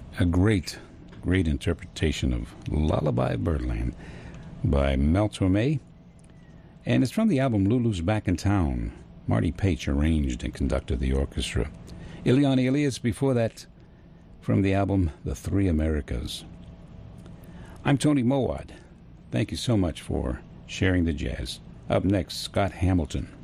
A great, great interpretation of Lullaby Birdland by Mel Torme. And it's from the album Lulu's Back in Town. Marty Paich arranged and conducted the orchestra. Ileana Elias before that from the album The Three Americas. I'm Tony Mowat. Thank you so much for sharing the jazz. Up next, Scott Hamilton.